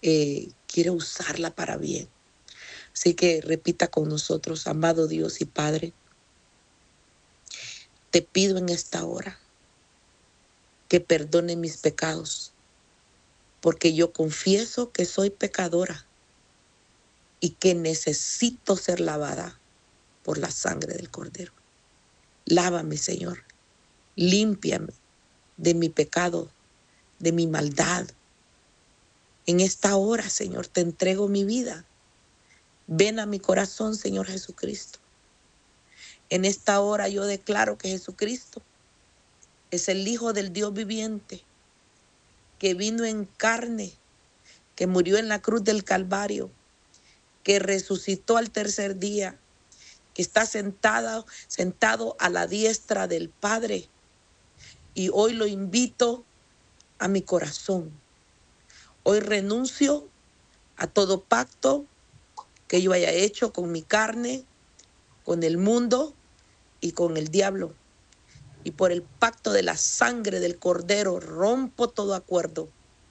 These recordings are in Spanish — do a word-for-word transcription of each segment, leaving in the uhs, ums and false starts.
eh, quiere usarla para bien. Así que repita con nosotros: amado Dios y Padre, te pido en esta hora que perdone mis pecados, porque yo confieso que soy pecadora y que necesito ser lavada por la sangre del Cordero. Lávame, Señor, límpiame de mi pecado, de mi maldad. En esta hora, Señor, te entrego mi vida. Ven a mi corazón, Señor Jesucristo. En esta hora yo declaro que Jesucristo es el Hijo del Dios viviente, que vino en carne, que murió en la cruz del Calvario, que resucitó al tercer día, que está sentado, sentado a la diestra del Padre. Y hoy lo invito a mi corazón. Hoy renuncio a todo pacto que yo haya hecho con mi carne, con el mundo y con el diablo. Y por el pacto de la sangre del Cordero rompo todo acuerdo,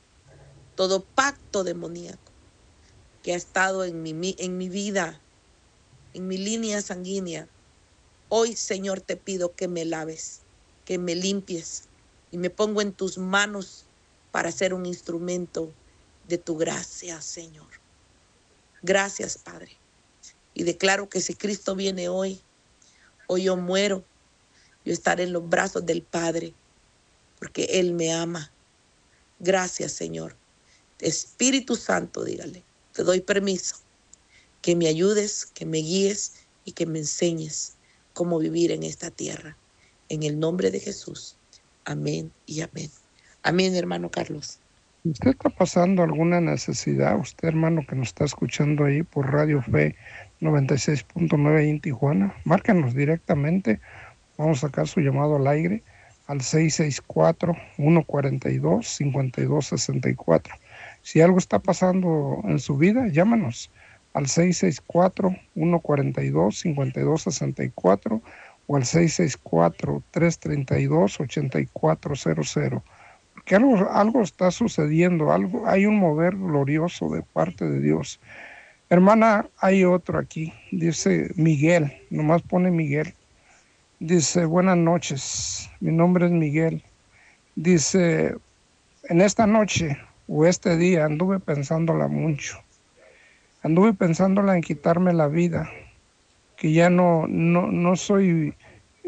todo pacto demoníaco que ha estado en mi, en mi vida, en mi línea sanguínea. Hoy, Señor, te pido que me laves, que me limpies y me pongo en tus manos para ser un instrumento de tu gracia, Señor. Gracias, Padre. Y declaro que si Cristo viene hoy, hoy yo muero, yo estaré en los brazos del Padre, porque Él me ama. Gracias, Señor. Espíritu Santo, dígale, te doy permiso que me ayudes, que me guíes y que me enseñes cómo vivir en esta tierra. En el nombre de Jesús. Amén y amén. Amén, hermano Carlos. ¿Usted está pasando alguna necesidad? Usted, hermano, que nos está escuchando ahí por Radio Fe noventa y seis punto nueve en Tijuana, márcanos directamente. Vamos a sacar su llamado al aire al seis seis cuatro, uno cuatro dos, cinco dos seis cuatro. Si algo está pasando en su vida, llámanos al seis seis cuatro, uno cuatro dos, cinco dos seis cuatro o al seis seis cuatro, tres tres dos, ocho cuatro cero cero. Que algo, algo está sucediendo, algo, hay un mover glorioso de parte de Dios. Hermana, hay otro aquí, dice Miguel, nomás pone Miguel. Dice, buenas noches, mi nombre es Miguel. Dice, en esta noche o este día anduve pensándola mucho. Anduve pensándola en quitarme la vida, que ya no, no, no soy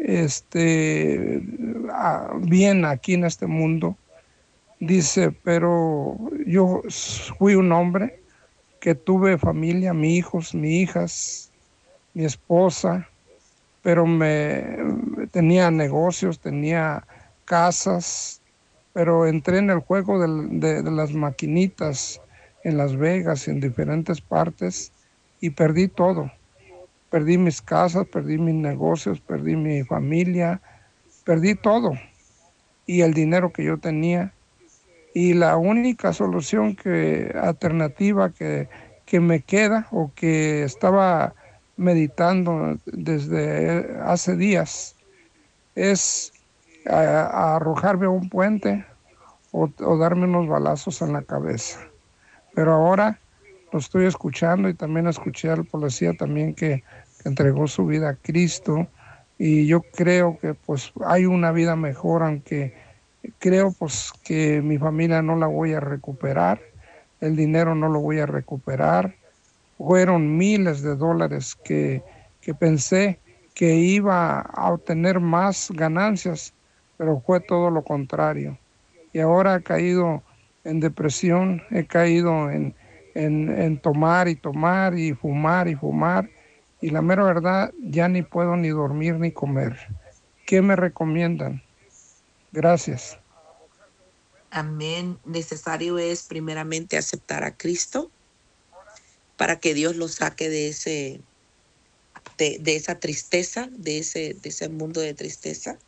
este, bien aquí en este mundo. Dice, pero yo fui un hombre que tuve familia, mis hijos, mis hijas, mi esposa, pero me tenía negocios, tenía casas, pero entré en el juego de, de, de las maquinitas en Las Vegas, en diferentes partes, y perdí todo. Perdí mis casas, perdí mis negocios, perdí mi familia, perdí todo. Y el dinero que yo tenía. Y la única solución que, alternativa que, que me queda o que estaba meditando desde hace días es a, a arrojarme a un puente o, o darme unos balazos en la cabeza. Pero ahora lo estoy escuchando y también escuché al policía también que, que entregó su vida a Cristo, y yo creo que pues hay una vida mejor, aunque creo pues que mi familia no la voy a recuperar, el dinero no lo voy a recuperar. Fueron miles de dólares que, que pensé que iba a obtener más ganancias, pero fue todo lo contrario. Y ahora he caído en depresión, he caído en, en, en tomar y tomar y fumar y fumar, y la mera verdad ya ni puedo ni dormir ni comer. ¿Qué me recomiendan? Gracias. Amén. Necesario es primeramente aceptar a Cristo para que Dios lo saque de ese, de, de esa tristeza, de ese, de ese mundo de tristeza.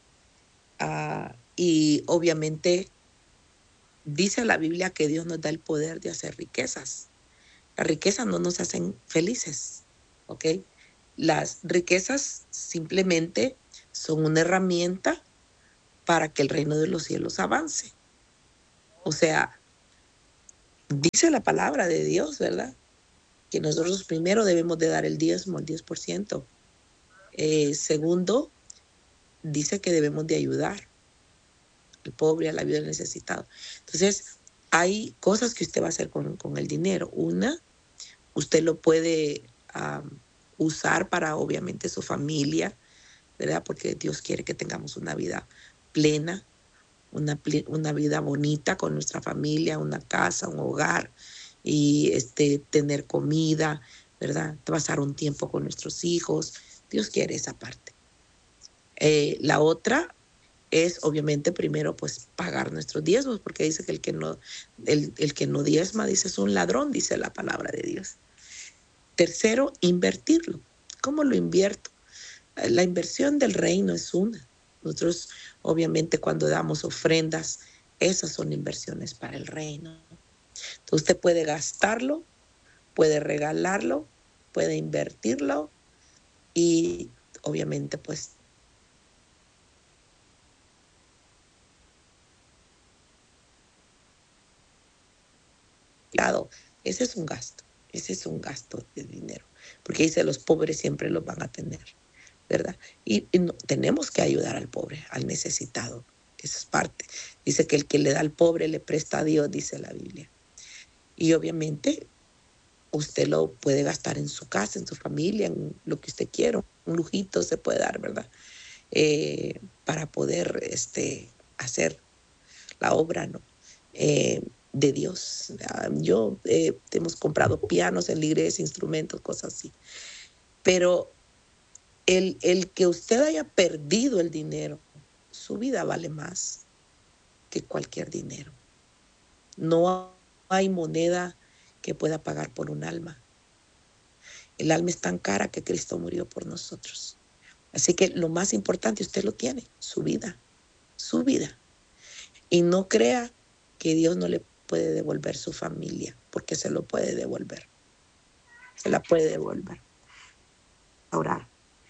Uh, y obviamente dice la Biblia que Dios nos da el poder de hacer riquezas. Las riquezas no nos hacen felices, ¿ok? Las riquezas simplemente son una herramienta para que el reino de los cielos avance. O sea, dice la palabra de Dios, ¿verdad? Que nosotros primero debemos de dar el diezmo, el diez por ciento. Eh, segundo, dice que debemos de ayudar al pobre, a la viuda, al necesitado. Entonces, hay cosas que usted va a hacer con, con el dinero. Una, usted lo puede um, usar para, obviamente, su familia, ¿verdad? Porque Dios quiere que tengamos una vida plena, una, una vida bonita con nuestra familia, una casa, un hogar, y este, tener comida, ¿verdad? Pasar un tiempo con nuestros hijos. Dios quiere esa parte. Eh, la otra es, obviamente, primero, pues, pagar nuestros diezmos, porque dice que el que no, el, el que no diezma, dice, es un ladrón, dice la palabra de Dios. Tercero, invertirlo. ¿Cómo lo invierto? La inversión del reino es una. Nosotros, obviamente, cuando damos ofrendas, esas son inversiones para el reino. Entonces, usted puede gastarlo, puede regalarlo, puede invertirlo y, obviamente, pues, ese es un gasto, ese es un gasto de dinero, porque dice los pobres siempre los van a tener, ¿verdad? Y, y no, tenemos que ayudar al pobre, al necesitado, esa es parte. Dice que el que le da al pobre le presta a Dios, dice la Biblia. Y obviamente usted lo puede gastar en su casa, en su familia, en lo que usted quiera, un lujito se puede dar, ¿verdad? Eh, para poder este, hacer la obra, ¿no? Eh, de Dios. Yo eh, hemos comprado pianos en la iglesia, instrumentos, cosas así. Pero el, el que usted haya perdido el dinero, su vida vale más que cualquier dinero. No hay moneda que pueda pagar por un alma. El alma es tan cara que Cristo murió por nosotros. Así que lo más importante, usted lo tiene, su vida, su vida. Y no crea que Dios no le puede devolver su familia, porque se lo puede devolver. Se la puede devolver. Orar.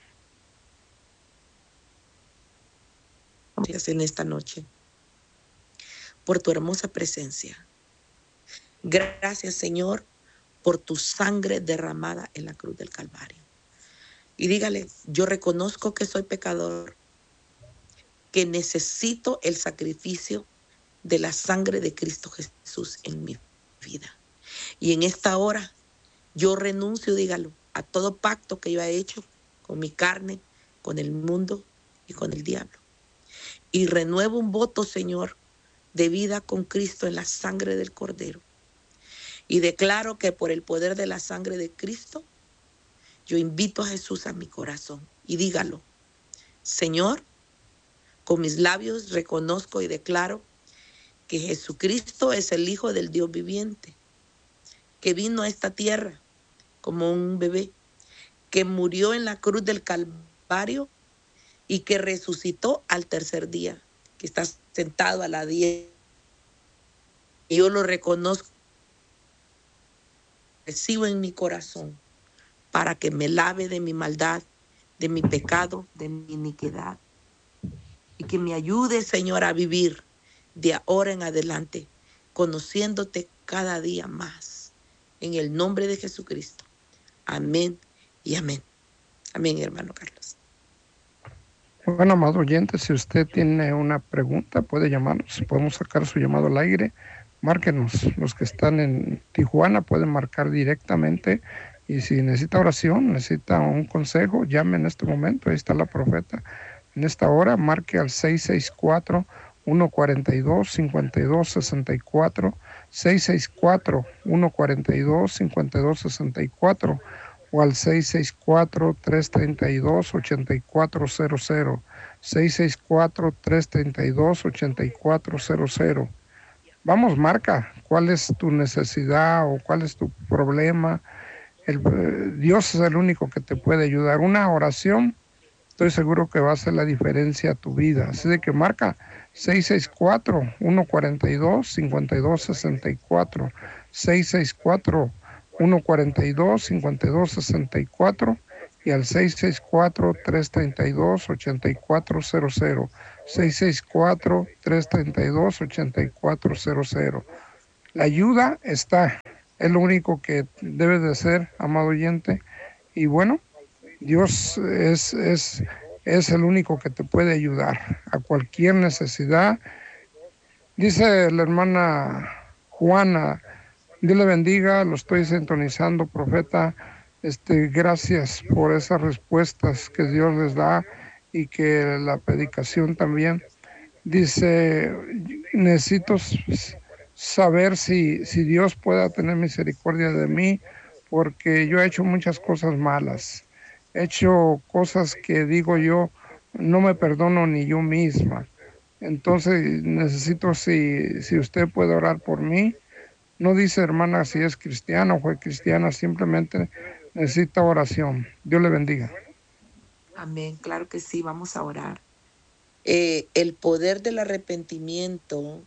Gracias en esta noche por tu hermosa presencia. Gracias, Señor, por tu sangre derramada en la cruz del Calvario. Y dígale, yo reconozco que soy pecador, que necesito el sacrificio de la sangre de Cristo Jesús en mi vida. Y en esta hora yo renuncio, dígalo, a todo pacto que yo he hecho con mi carne, con el mundo y con el diablo. Y renuevo un voto, Señor, de vida con Cristo en la sangre del Cordero. Y declaro que por el poder de la sangre de Cristo, yo invito a Jesús a mi corazón. Y dígalo, Señor, con mis labios reconozco y declaro que Jesucristo es el Hijo del Dios viviente, que vino a esta tierra como un bebé, que murió en la cruz del Calvario y que resucitó al tercer día, que está sentado a la diestra. Y yo lo reconozco, recibo en mi corazón para que me lave de mi maldad, de mi pecado, de mi iniquidad. Y que me ayude, Señor, a vivir de ahora en adelante, conociéndote cada día más. En el nombre de Jesucristo. Amén y amén. Amén, hermano Carlos. Bueno, amado oyente, si usted tiene una pregunta, puede llamarnos. Podemos sacar su llamado al aire. Márquenos. Los que están en Tijuana pueden marcar directamente. Y si necesita oración, necesita un consejo, llame en este momento. Ahí está la profeta. En esta hora, marque al seis seis cuatro, uno cuatro dos, cinco dos seis cuatro, seis seis cuatro, uno cuatro dos, cinco dos seis cuatro o al seis seis cuatro, tres tres dos, ocho cuatro cero cero, seis seis cuatro, tres tres dos, ocho cuatro cero cero. Vamos, marca, ¿cuál es tu necesidad o cuál es tu problema? El, eh, Dios es el único que te puede ayudar. Una oración, estoy seguro que va a hacer la diferencia a tu vida. Así de que marca seis seis cuatro, uno cuatro dos, cinco dos seis cuatro, seis seis cuatro, uno cuatro dos, cinco dos seis cuatro y al seis seis cuatro, tres tres dos, ocho cuatro cero cero, seis seis cuatro, tres tres dos, ocho cuatro cero cero. La ayuda está, es lo único que debe de ser, amado oyente. Y bueno, Dios es, es, es el único que te puede ayudar a cualquier necesidad. Dice la hermana Juana, Dios le bendiga, lo estoy sintonizando, profeta. Este, gracias por esas respuestas que Dios les da y que la predicación también. Dice, necesito saber si, si Dios pueda tener misericordia de mí, porque yo he hecho muchas cosas malas. He hecho cosas que digo yo, no me perdono ni yo misma. Entonces necesito si, si usted puede orar por mí. No dice, hermana, si es cristiana o fue cristiana, simplemente necesita oración. Dios le bendiga. Amén, claro que sí, vamos a orar. Eh, el poder del arrepentimiento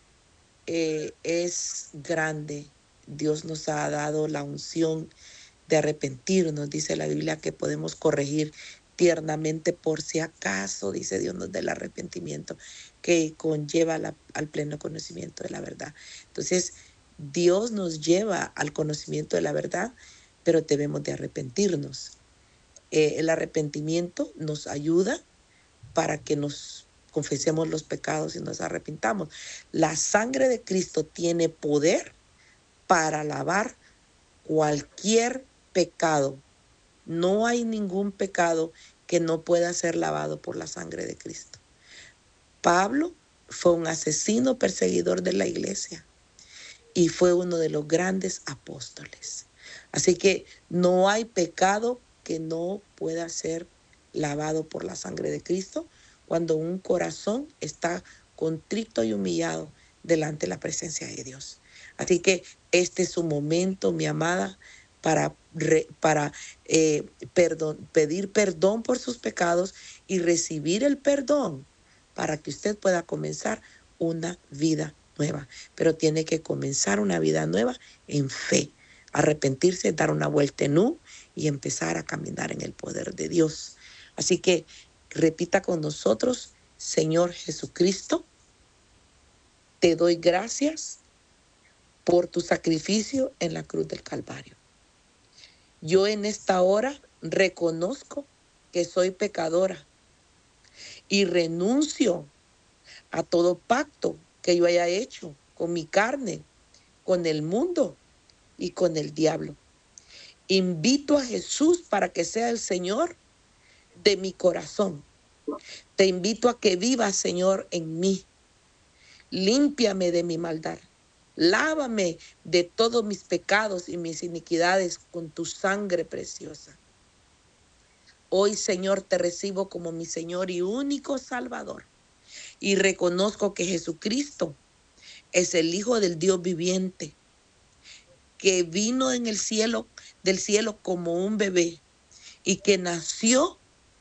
eh, es grande. Dios nos ha dado la unción de arrepentirnos. Dice la Biblia que podemos corregir tiernamente por si acaso, dice Dios, nos del arrepentimiento que conlleva la, al pleno conocimiento de la verdad. Entonces, Dios nos lleva al conocimiento de la verdad, pero debemos de arrepentirnos. Eh, el arrepentimiento nos ayuda para que nos confesemos los pecados y nos arrepintamos. La sangre de Cristo tiene poder para lavar cualquier pecado. No hay ningún pecado que no pueda ser lavado por la sangre de Cristo. Pablo fue un asesino perseguidor de la iglesia y fue uno de los grandes apóstoles. Así que no hay pecado que no pueda ser lavado por la sangre de Cristo cuando un corazón está contrito y humillado delante de la presencia de Dios. Así que este es su momento, mi amada, para, re, para eh, perdón, pedir perdón por sus pecados y recibir el perdón para que usted pueda comenzar una vida nueva. Pero tiene que comenzar una vida nueva en fe, arrepentirse, dar una vuelta en U y empezar a caminar en el poder de Dios. Así que repita con nosotros: Señor Jesucristo, te doy gracias por tu sacrificio en la cruz del Calvario. Yo en esta hora reconozco que soy pecadora y renuncio a todo pacto que yo haya hecho con mi carne, con el mundo y con el diablo. Invito a Jesús para que sea el Señor de mi corazón. Te invito a que vivas, Señor, en mí. Límpiame de mi maldad. Lávame de todos mis pecados y mis iniquidades con tu sangre preciosa. Hoy, Señor, te recibo como mi Señor y único Salvador. Y reconozco que Jesucristo es el Hijo del Dios viviente, que vino en el cielo, del cielo como un bebé y que nació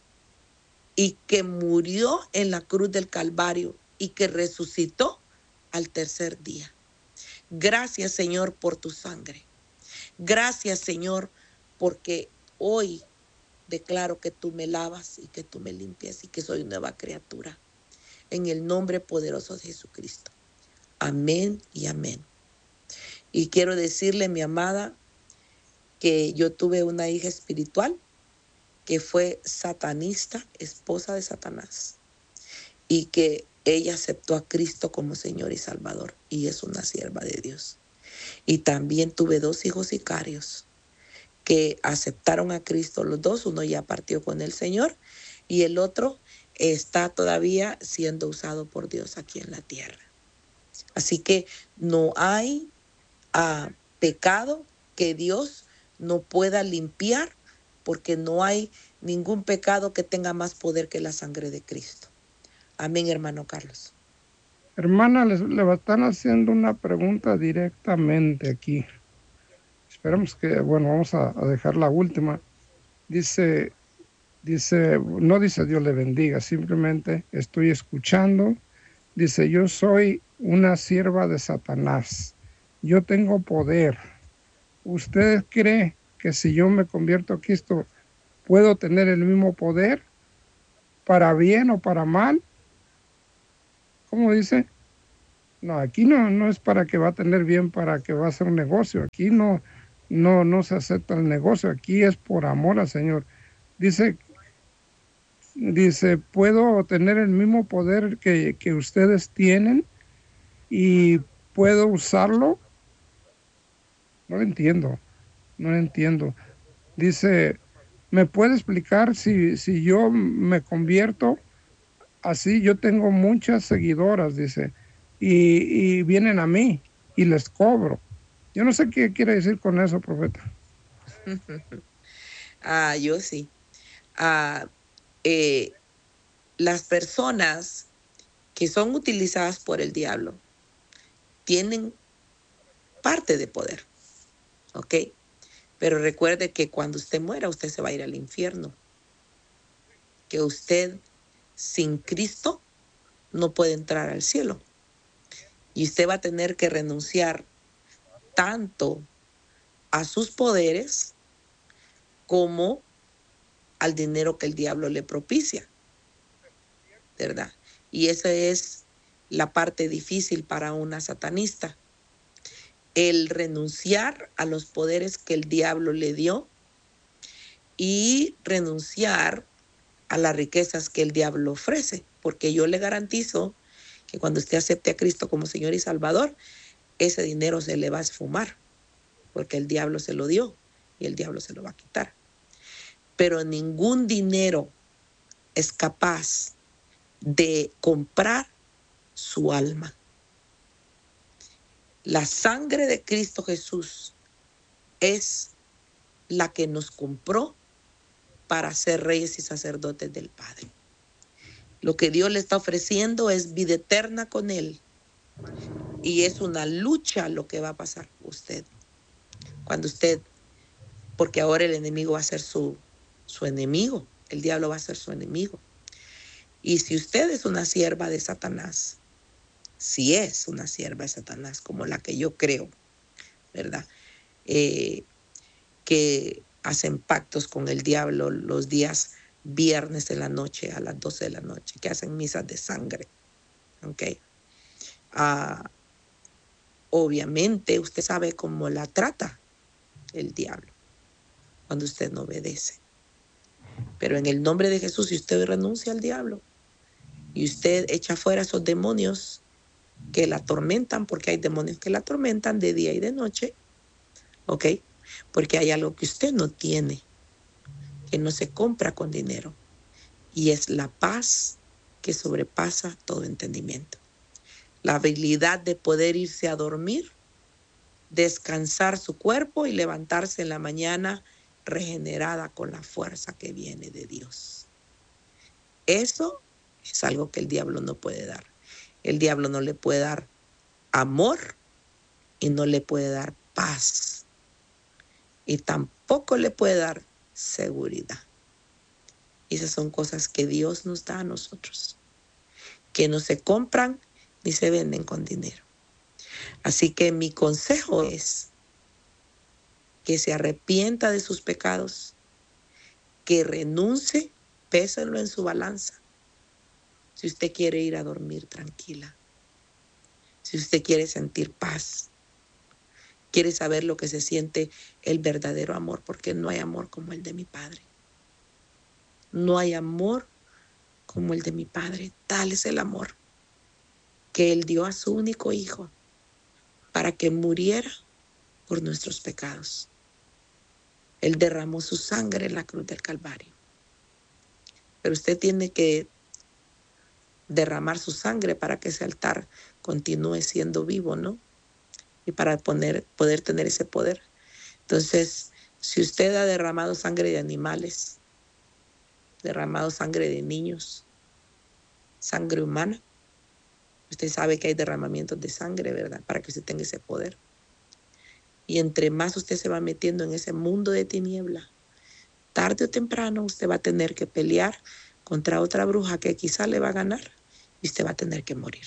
y que murió en la cruz del Calvario y que resucitó al tercer día. Gracias, Señor, por tu sangre. Gracias, Señor, porque hoy declaro que tú me lavas y que tú me limpias y que soy nueva criatura. En el nombre poderoso de Jesucristo. Amén y amén. Y quiero decirle, mi amada, que yo tuve una hija espiritual que fue satanista, esposa de Satanás, y que ella aceptó a Cristo como Señor y Salvador, y es una sierva de Dios. Y también tuve dos hijos sicarios que aceptaron a Cristo, los dos, uno ya partió con el Señor y el otro está todavía siendo usado por Dios aquí en la tierra. Así que no hay uh, pecado que Dios no pueda limpiar, porque no hay ningún pecado que tenga más poder que la sangre de Cristo. Amén, hermano Carlos. Hermana, les, le están haciendo una pregunta directamente aquí. Esperemos que, bueno, vamos a, a dejar la última. Dice, dice, no dice Dios le bendiga, simplemente estoy escuchando. Dice, yo soy una sierva de Satanás. Yo tengo poder. ¿Usted cree que si yo me convierto a Cristo, puedo tener el mismo poder? ¿Para bien o para mal? ¿Cómo dice? No, aquí no, no es para que va a tener bien, para que va a hacer un negocio. Aquí no, no, no se acepta el negocio. Aquí es por amor al Señor. Dice, dice, puedo tener el mismo poder que, que ustedes tienen y puedo usarlo. No lo entiendo, no lo entiendo. Dice, ¿me puede explicar si, si yo me convierto así? Yo tengo muchas seguidoras, dice, y, y vienen a mí y les cobro. Yo no sé qué quiere decir con eso, profeta. Ah, yo sí. Ah, eh, las personas que son utilizadas por el diablo tienen parte de poder, ¿ok? Pero recuerde que cuando usted muera, usted se va a ir al infierno. Que usted sin Cristo no puede entrar al cielo. Y usted va a tener que renunciar tanto a sus poderes como al dinero que el diablo le propicia, ¿verdad? Y esa es la parte difícil para una satanista, el renunciar a los poderes que el diablo le dio y renunciar a las riquezas que el diablo ofrece, porque yo le garantizo que cuando usted acepte a Cristo como Señor y Salvador, ese dinero se le va a esfumar, porque el diablo se lo dio y el diablo se lo va a quitar. Pero ningún dinero es capaz de comprar su alma. La sangre de Cristo Jesús es la que nos compró para ser reyes y sacerdotes del Padre. Lo que Dios le está ofreciendo es vida eterna con Él. Y es una lucha lo que va a pasar con usted. Cuando usted, porque ahora el enemigo va a ser su, su enemigo, el diablo va a ser su enemigo. Y si usted es una sierva de Satanás, si es una sierva de Satanás, como la que yo creo, ¿verdad? Eh, que hacen pactos con el diablo los días viernes de la noche a las doce de la noche, que hacen misas de sangre, ¿ok? Uh, obviamente usted sabe cómo la trata el diablo cuando usted no obedece. Pero en el nombre de Jesús, si usted renuncia al diablo y usted echa fuera esos demonios que la atormentan, porque hay demonios que la atormentan de día y de noche, ¿ok? Porque hay algo que usted no tiene, que no se compra con dinero, y es la paz que sobrepasa todo entendimiento. La habilidad de poder irse a dormir, descansar su cuerpo y levantarse en la mañana regenerada con la fuerza que viene de Dios. Eso es algo que el diablo no puede dar. El diablo no le puede dar amor y no le puede dar paz. Y tampoco le puede dar seguridad. Esas son cosas que Dios nos da a nosotros, que no se compran ni se venden con dinero. Así que mi consejo es que se arrepienta de sus pecados, que renuncie, pésenlo en su balanza. Si usted quiere ir a dormir tranquila, si usted quiere sentir paz, quiere saber lo que se siente el verdadero amor, porque no hay amor como el de mi Padre. No hay amor como el de mi Padre. Tal es el amor que Él dio a su único Hijo para que muriera por nuestros pecados. Él derramó su sangre en la cruz del Calvario. Pero usted tiene que derramar su sangre para que ese altar continúe siendo vivo, ¿no? Y para poner, poder tener ese poder. Entonces, si usted ha derramado sangre de animales, derramado sangre de niños, sangre humana, usted sabe que hay derramamientos de sangre, ¿verdad? Para que usted tenga ese poder. Y entre más usted se va metiendo en ese mundo de tiniebla, tarde o temprano usted va a tener que pelear contra otra bruja que quizá le va a ganar y usted va a tener que morir.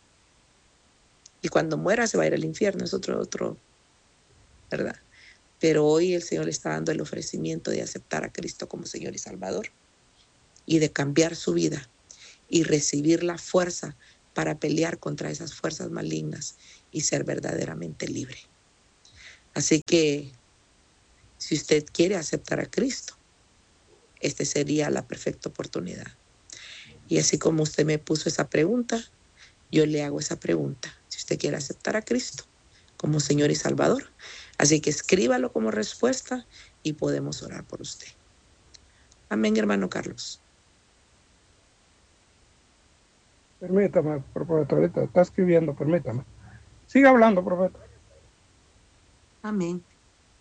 Y cuando muera se va a ir al infierno, es otro, otro, ¿verdad? Pero hoy el Señor le está dando el ofrecimiento de aceptar a Cristo como Señor y Salvador y de cambiar su vida y recibir la fuerza para pelear contra esas fuerzas malignas y ser verdaderamente libre. Así que si usted quiere aceptar a Cristo, esta sería la perfecta oportunidad. Y así como usted me puso esa pregunta, yo le hago esa pregunta. Si usted quiere aceptar a Cristo como Señor y Salvador, así que escríbalo como respuesta y podemos orar por usted. Amén, hermano Carlos. Permítame, profeta, ahorita está escribiendo, permítame. Siga hablando, profeta. Amén.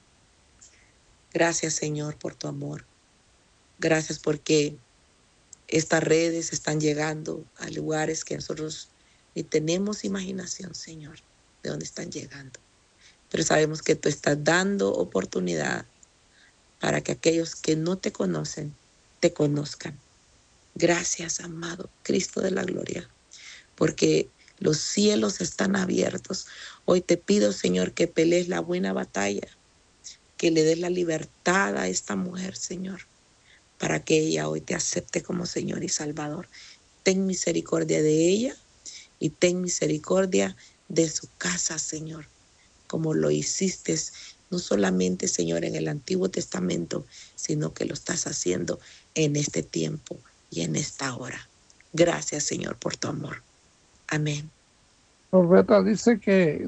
Gracias, Señor, por tu amor. Gracias porque estas redes están llegando a lugares que nosotros ni tenemos imaginación, Señor, de dónde están llegando. Pero sabemos que tú estás dando oportunidad para que aquellos que no te conocen, te conozcan. Gracias, amado Cristo de la gloria, porque los cielos están abiertos. Hoy te pido, Señor, que pelees la buena batalla, que le des la libertad a esta mujer, Señor, para que ella hoy te acepte como Señor y Salvador. Ten misericordia de ella y ten misericordia de su casa, Señor, como lo hiciste, no solamente, Señor, en el Antiguo Testamento, sino que lo estás haciendo en este tiempo y en esta hora. Gracias, Señor, por tu amor. Amén. Profeta, dice que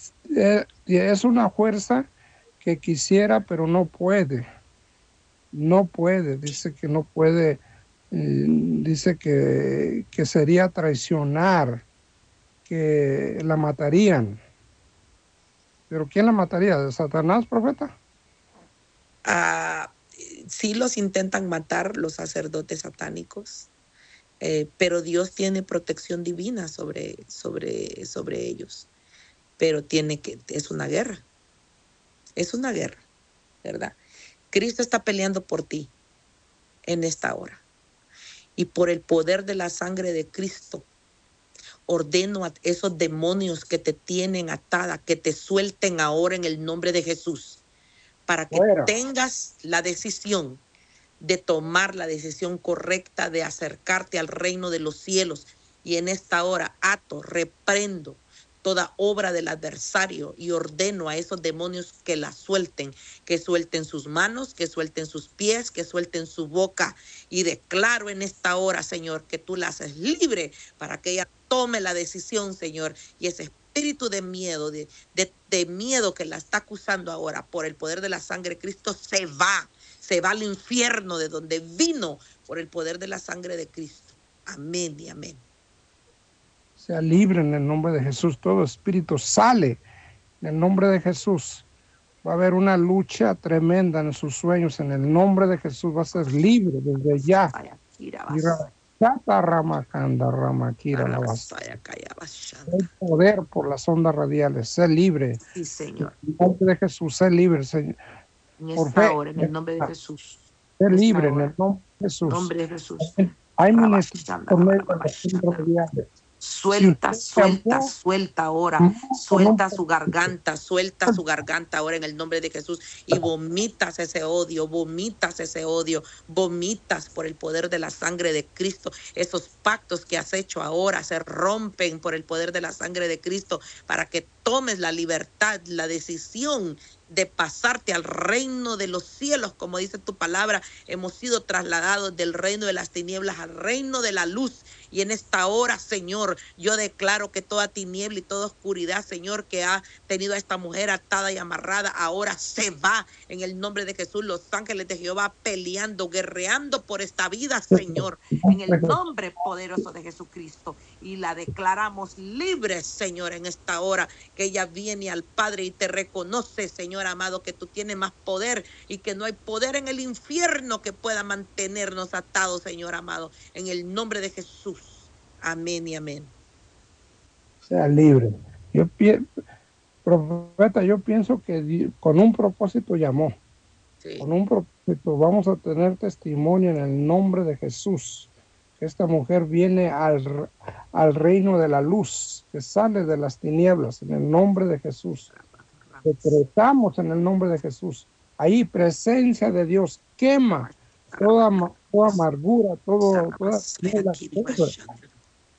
es una fuerza que quisiera, pero no puede. No puede, dice que no puede, eh, dice que, que sería traicionar, que la matarían. ¿Pero quién la mataría? ¿De Satanás, profeta? Ah, sí los intentan matar los sacerdotes satánicos, eh, pero Dios tiene protección divina sobre, sobre, sobre ellos. Pero tiene que, es una guerra. Es una guerra, ¿verdad? Cristo está peleando por ti en esta hora. Y por el poder de la sangre de Cristo, ordeno a esos demonios que te tienen atada, que te suelten ahora en el nombre de Jesús, para que Fuera. tengas la decisión de tomar la decisión correcta de acercarte al reino de los cielos. Y en esta hora ato, reprendo toda obra del adversario y ordeno a esos demonios que la suelten, que suelten sus manos, que suelten sus pies, que suelten su boca. Y declaro en esta hora, Señor, que tú la haces libre para que ella tome la decisión, Señor, y ese espíritu de miedo, de, de, de miedo que la está acusando ahora por el poder de la sangre de Cristo, se va, se va al infierno de donde vino por el poder de la sangre de Cristo. Amén y amén. Sea libre en el nombre de Jesús. Todo espíritu sale en el nombre de Jesús. Va a haber una lucha tremenda en sus sueños. En el nombre de Jesús va a ser libre desde ya. El poder por las ondas radiales. Sé libre. Sí, Señor. En el nombre de Jesús, sé libre, Señor. En esta hora, en el nombre de Jesús. Sé libre en el nombre de Jesús. En el nombre de Jesús. Hay ministerios por medio de las ondas radiales. Suelta, suelta, suelta ahora, suelta su garganta, suelta su garganta ahora en el nombre de Jesús y vomitas ese odio, vomitas ese odio, vomitas por el poder de la sangre de Cristo. Esos pactos que has hecho ahora se rompen por el poder de la sangre de Cristo para que tomes la libertad, la decisión de pasarte al reino de los cielos, como dice tu palabra. Hemos sido trasladados del reino de las tinieblas al reino de la luz. Y en esta hora, Señor, yo declaro que toda tiniebla y toda oscuridad, Señor, que ha tenido a esta mujer atada y amarrada, ahora se va en el nombre de Jesús. Los ángeles de Jehová peleando, guerreando por esta vida, Señor, en el nombre poderoso de Jesucristo. Y la declaramos libre, Señor, en esta hora, que ella viene al Padre y te reconoce, Señor amado, que tú tienes más poder y que no hay poder en el infierno que pueda mantenernos atados, Señor amado, en el nombre de Jesús. Amén y amén. Sea libre. Yo pienso, profeta, yo pienso que con un propósito llamó. Sí. Con un propósito vamos a tener testimonio en el nombre de Jesús. Que esta mujer viene al, al reino de la luz, que sale de las tinieblas en el nombre de Jesús. Decretamos en el nombre de Jesús. Ahí presencia de Dios quema toda, toda amargura, todo, toda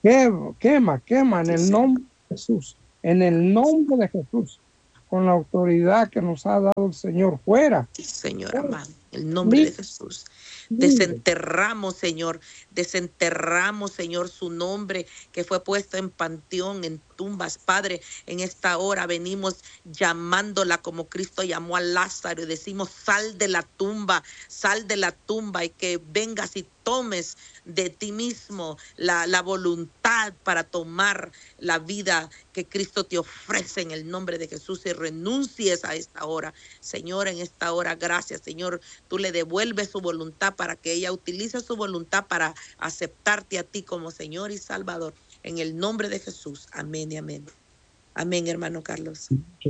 Quema, quema, quema en Sí, el Señor. nombre de Jesús, en el nombre de Jesús, con la autoridad que nos ha dado el Señor. Fuera, Sí, Señor fuera, amado, en el nombre de libre, Jesús. libre. Desenterramos, Señor, desenterramos, Señor, su nombre que fue puesto en panteón, en tumbas. Padre, en esta hora venimos llamándola como Cristo llamó a Lázaro y decimos, sal de la tumba, sal de la tumba y que vengas y tomes de ti mismo la, la voluntad para tomar la vida que Cristo te ofrece en el nombre de Jesús y renuncies a esta hora. Señor, en esta hora, gracias, Señor, tú le devuelves su voluntad para que ella utilice su voluntad para aceptarte a ti como Señor y Salvador. En el nombre de Jesús. Amén y amén. Amén, hermano Carlos.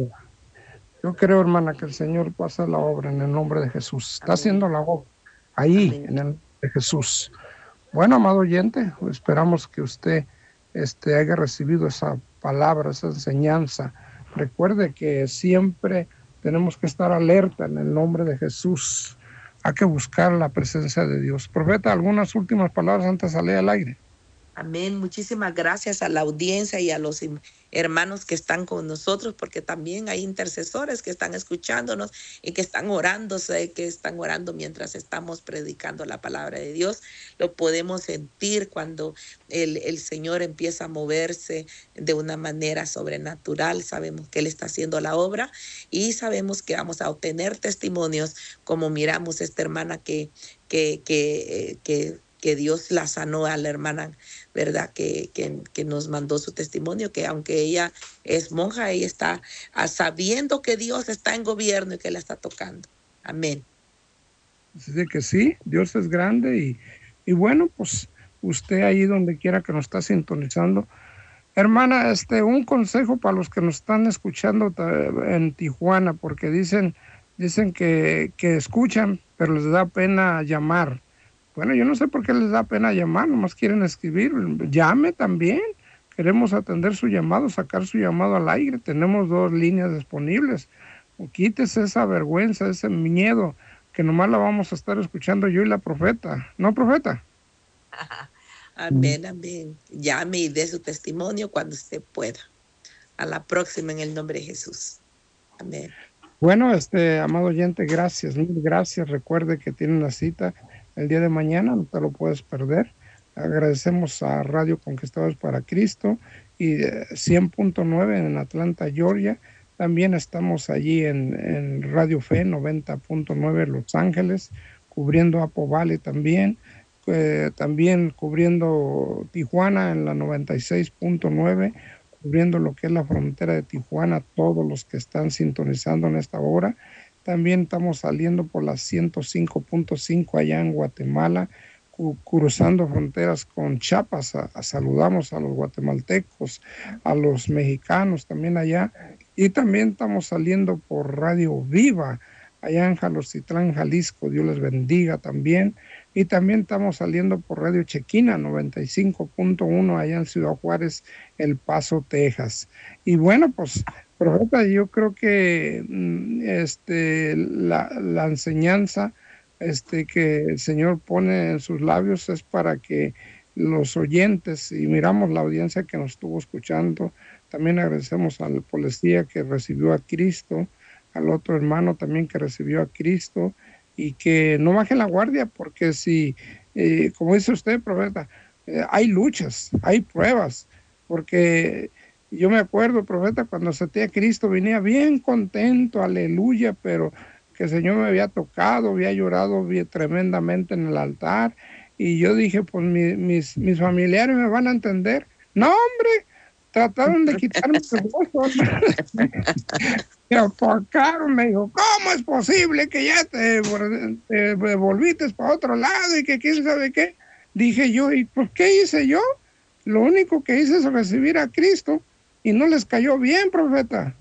Yo creo, hermana, que el Señor pasa la obra en el nombre de Jesús. Está Amén. haciendo la obra ahí, Amén. en el nombre de Jesús. Bueno, amado oyente, esperamos que usted este, haya recibido esa palabra, esa enseñanza. Recuerde que siempre tenemos que estar alerta en el nombre de Jesús. Hay que buscar la presencia de Dios. Profeta, algunas últimas palabras antes de salir al aire. Amén. Muchísimas gracias a la audiencia y a los hermanos que están con nosotros, porque también hay intercesores que están escuchándonos y que están orando, sé que están orando mientras estamos predicando la palabra de Dios. Lo podemos sentir cuando el, el Señor empieza a moverse de una manera sobrenatural. Sabemos que Él está haciendo la obra y sabemos que vamos a obtener testimonios, como miramos esta hermana que, que, que, eh, que que Dios la sanó a la hermana, ¿verdad? Que, que, que nos mandó su testimonio, que aunque ella es monja, ella está sabiendo que Dios está en gobierno y que la está tocando. Amén. Así de que sí, Dios es grande y, y bueno, pues usted ahí donde quiera que nos está sintonizando. Hermana, este, un consejo para los que nos están escuchando en Tijuana, porque dicen, dicen que, que escuchan, pero les da pena llamar. Bueno, yo no sé por qué les da pena llamar, nomás quieren escribir. Llame también. Queremos atender su llamado, sacar su llamado al aire. Tenemos dos líneas disponibles. Quítese esa vergüenza, ese miedo, que nomás la vamos a estar escuchando yo y la profeta. ¿No, profeta? Amén, amén. Llame y dé su testimonio cuando usted pueda. A la próxima en el nombre de Jesús. Amén. Bueno, este, amado oyente, gracias, mil gracias. Recuerde que tiene una cita el día de mañana, no te lo puedes perder. Agradecemos a Radio Conquistadores para Cristo y cien punto nueve en Atlanta, Georgia. También estamos allí en, en Radio Fe noventa punto nueve Los Ángeles, cubriendo Apo Valley también. Eh, también cubriendo Tijuana en la noventa y seis punto nueve, cubriendo lo que es la frontera de Tijuana, todos los que están sintonizando en esta hora. También estamos saliendo por la ciento cinco punto cinco allá en Guatemala, cu cruzando fronteras con Chiapas. A, a saludamos a los guatemaltecos, a los mexicanos también allá. Y también estamos saliendo por Radio Viva, allá en Jalocitlán, Jalisco. Dios les bendiga también. Y también estamos saliendo por Radio Chequina noventa y cinco punto uno allá en Ciudad Juárez, El Paso, Texas. Y bueno, pues, profeta, yo creo que este, la, la enseñanza este, que el Señor pone en sus labios es para que los oyentes, y miramos la audiencia que nos estuvo escuchando, también agradecemos al policía que recibió a Cristo, al otro hermano también que recibió a Cristo, y que no baje la guardia, porque si, eh, como dice usted, profeta, eh, hay luchas, hay pruebas, porque yo me acuerdo, profeta, cuando acepté a Cristo, venía bien contento, aleluya, pero que el Señor me había tocado, había llorado bien, tremendamente en el altar, y yo dije, pues mi, mis, mis familiares me van a entender. No, hombre, trataron de quitarme el gozo. Me apocaron, me dijo, ¿cómo es posible que ya te, te volviste para otro lado y que quién sabe qué? Dije yo, ¿y por qué hice yo? Lo único que hice es recibir a Cristo y no les cayó bien, profeta.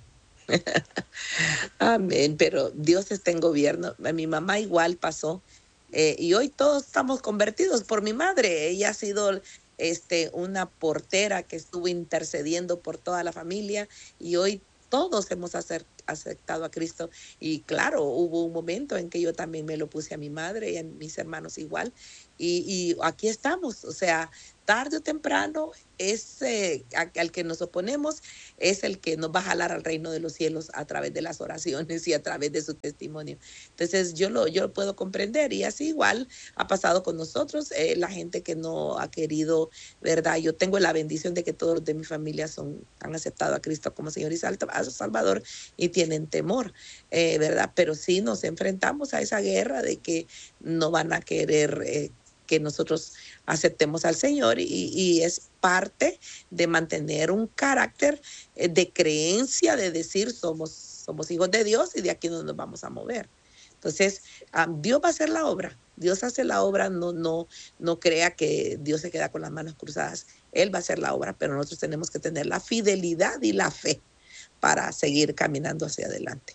Amén, pero Dios está en gobierno. A mi mamá igual pasó. Eh, y hoy todos estamos convertidos por mi madre. Ella ha sido este, una portera que estuvo intercediendo por toda la familia y hoy todos hemos aceptado a Cristo. Y claro, hubo un momento en que yo también me lo puse a mi madre y a mis hermanos igual. Y, y aquí estamos, o sea, tarde o temprano, ese al que nos oponemos es el que nos va a jalar al reino de los cielos a través de las oraciones y a través de su testimonio. Entonces yo lo, yo lo puedo comprender, y así igual ha pasado con nosotros, eh, la gente que no ha querido, ¿verdad? Yo tengo la bendición de que todos los de mi familia son, han aceptado a Cristo como Señor y Salvador y tienen temor, eh, ¿verdad? Pero sí nos enfrentamos a esa guerra de que no van a querer eh, que nosotros aceptemos al Señor, y, y es parte de mantener un carácter de creencia, de decir somos, somos hijos de Dios y de aquí no nos vamos a mover. Entonces, um, Dios va a hacer la obra. Dios hace la obra, no, no, no crea que Dios se queda con las manos cruzadas. Él va a hacer la obra, pero nosotros tenemos que tener la fidelidad y la fe para seguir caminando hacia adelante.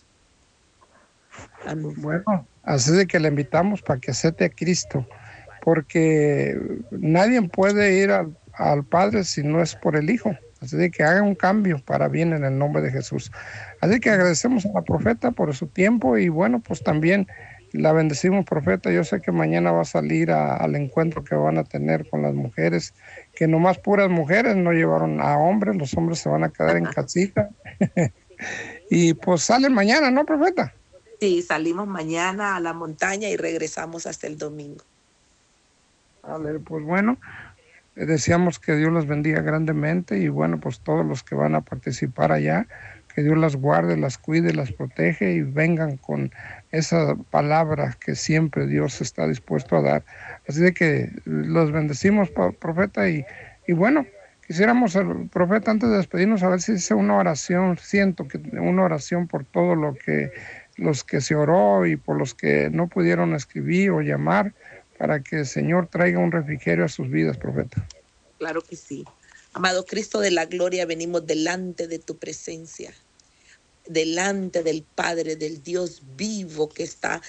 Amén. Bueno, así de que le invitamos para que acepte a Cristo, porque nadie puede ir al, al Padre si no es por el Hijo. Así de que haga un cambio para bien en el nombre de Jesús. Así que agradecemos a la profeta por su tiempo, y bueno, pues también la bendecimos, profeta. Yo sé que mañana va a salir a, al encuentro que van a tener con las mujeres, que nomás puras mujeres, no llevaron a hombres, los hombres se van a quedar en casita. Y pues salen mañana, ¿no, profeta? Sí, salimos mañana a la montaña y regresamos hasta el domingo. Vale, pues bueno, deseamos que Dios los bendiga grandemente, y bueno, pues todos los que van a participar allá, que Dios las guarde, las cuide, las protege, y vengan con esa palabra que siempre Dios está dispuesto a dar. Así de que los bendecimos, profeta, y, y bueno, quisiéramos, el profeta, antes de despedirnos, a ver si dice una oración. Siento que una oración por todo lo que, los que se oró y por los que no pudieron escribir o llamar, para que el Señor traiga un refrigerio a sus vidas, profeta. Claro que sí. Amado Cristo de la gloria, venimos delante de tu presencia, delante del Padre, del Dios vivo que está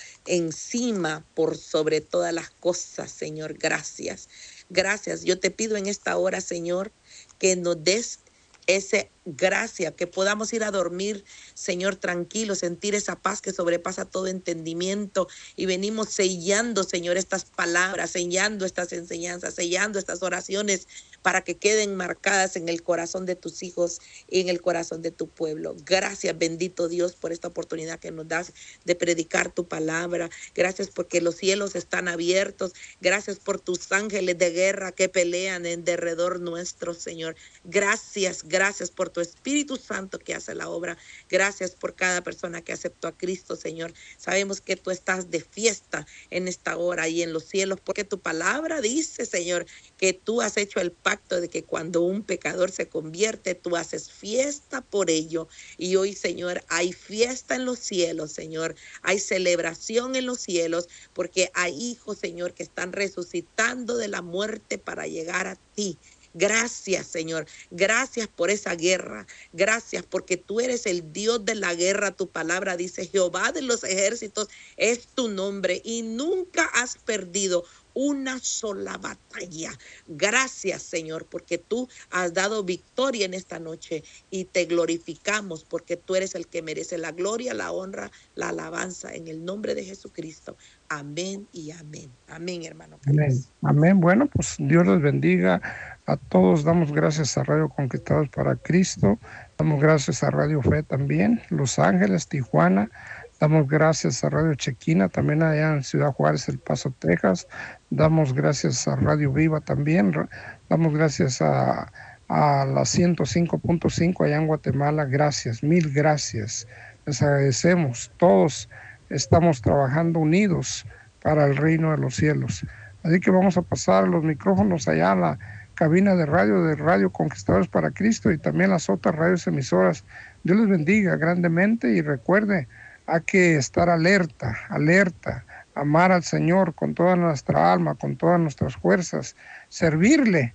encima por sobre todas las cosas, Señor. Gracias. Gracias. Yo te pido en esta hora, Señor, que nos des esa gracia, que podamos ir a dormir, Señor, tranquilo, sentir esa paz que sobrepasa todo entendimiento, y venimos sellando, Señor, estas palabras, sellando estas enseñanzas, sellando estas oraciones, para que queden marcadas en el corazón de tus hijos y en el corazón de tu pueblo. Gracias, bendito Dios, por esta oportunidad que nos das de predicar tu palabra. Gracias porque los cielos están abiertos. Gracias por tus ángeles de guerra que pelean en derredor nuestro, Señor. Gracias, gracias por tu Espíritu Santo que hace la obra. Gracias por cada persona que aceptó a Cristo, Señor. Sabemos que tú estás de fiesta en esta hora y en los cielos, porque tu palabra dice, Señor, que tú has hecho el pacto de que cuando un pecador se convierte, tú haces fiesta por ello. Y hoy, Señor, hay fiesta en los cielos, Señor. Hay celebración en los cielos, porque hay hijos, Señor, que están resucitando de la muerte para llegar a ti. Gracias, Señor. Gracias por esa guerra. Gracias porque tú eres el Dios de la guerra. Tu palabra dice, Jehová de los ejércitos es tu nombre, y nunca has perdido una sola batalla. Gracias, Señor, porque tú has dado victoria en esta noche, y te glorificamos porque tú eres el que merece la gloria, la honra, la alabanza, en el nombre de Jesucristo. Amén y amén. Amén, hermano Carlos. Amén. Amén. Bueno, pues Dios les bendiga a todos. Damos gracias a Radio Conquistados para Cristo. Damos gracias a Radio Fe también, Los Ángeles, Tijuana. Damos gracias a Radio Chequina, también allá en Ciudad Juárez, El Paso, Texas. Damos gracias a Radio Viva también. Damos gracias a, a la ciento cinco punto cinco allá en Guatemala. Gracias, mil gracias. Les agradecemos. Todos estamos trabajando unidos para el reino de los cielos. Así que vamos a pasar los micrófonos allá a la cabina de radio de Radio Conquistadores para Cristo, y también las otras radios emisoras. Dios les bendiga grandemente, y recuerde, hay que estar alerta, alerta, amar al Señor con toda nuestra alma, con todas nuestras fuerzas, servirle.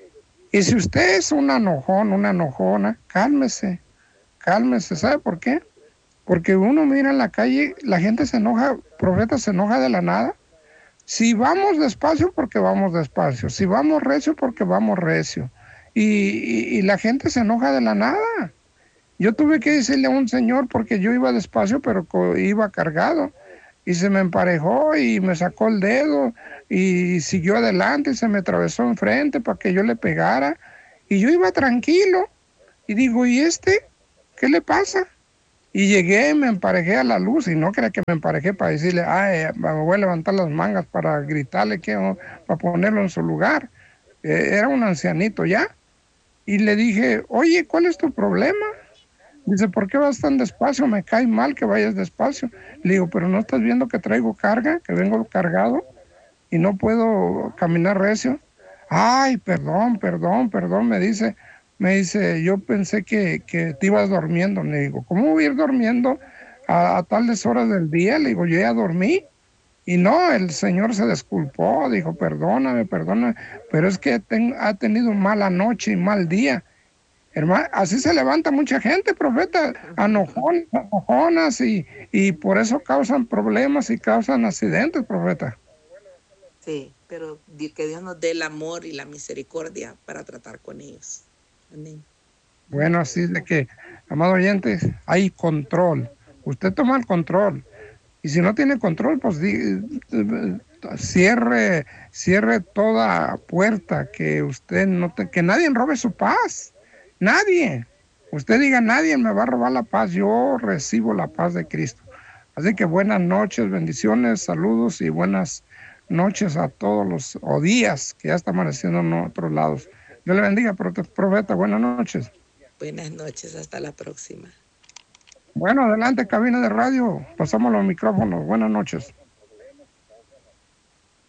Y si usted es un enojón, una enojona, cálmese, cálmese. ¿Sabe por qué? Porque uno mira en la calle, la gente se enoja, profeta, se enoja de la nada. Si vamos despacio, porque vamos despacio. Si vamos recio, porque vamos recio. Y, y, y la gente se enoja de la nada. Yo tuve que decirle a un señor, porque yo iba despacio, pero iba cargado. y se me emparejó y me sacó el dedo y siguió adelante y se me atravesó enfrente para que yo le pegara. Y yo iba tranquilo y digo, ¿y este? ¿Qué le pasa? Y llegué, me emparejé a la luz y no creía que me emparejé para decirle, ay, me voy a levantar las mangas para gritarle, que, para ponerlo en su lugar. Eh, era un ancianito ya. Y le dije, oye, ¿cuál es tu problema? Dice, ¿por qué vas tan despacio? Me cae mal que vayas despacio. Le digo, pero ¿no estás viendo que traigo carga, que vengo cargado y no puedo caminar recio? Ay, perdón, perdón, perdón, me dice, me dice, yo pensé que, que te ibas durmiendo. Le digo, ¿cómo voy a ir durmiendo a, a tales horas del día? Le digo, yo ya dormí. Y no, el señor se disculpó, dijo, perdóname, perdóname, pero es que ten, ha tenido mala noche y mal día. Hermano, así se levanta mucha gente, profeta, enojonas, enojonas y, y por eso causan problemas y causan accidentes, profeta. Sí, pero que Dios nos dé el amor y la misericordia para tratar con ellos. Amén. Bueno, así es de que, amado oyente, hay control. Usted toma el control. Y si no tiene control, pues di, cierre, cierre toda puerta, que usted no te, que nadie robe su paz. Nadie. Usted diga, nadie me va a robar la paz. Yo recibo la paz de Cristo. Así que buenas noches, bendiciones, saludos y buenas noches a todos los, o días que ya está amaneciendo en otros lados. Dios le bendiga, profeta. Buenas noches. Buenas noches, hasta la próxima. Bueno, adelante, cabina de radio. Pasamos los micrófonos. Buenas noches.